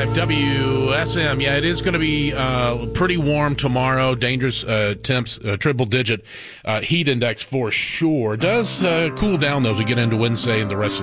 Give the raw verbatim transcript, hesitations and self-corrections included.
five W S M. Yeah, it is going to be uh, pretty warm tomorrow. Dangerous uh, temps, uh, triple digit uh, heat index for sure. Does uh, cool down though as we get into Wednesday and the rest of